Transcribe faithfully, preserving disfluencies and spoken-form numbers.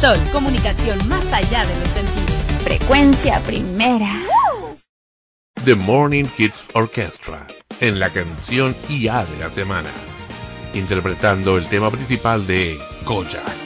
Sol, comunicación más allá de los sentidos. Frecuencia primera. The Morning Kids Orchestra, en la canción I A de la semana, interpretando el tema principal de Kojak.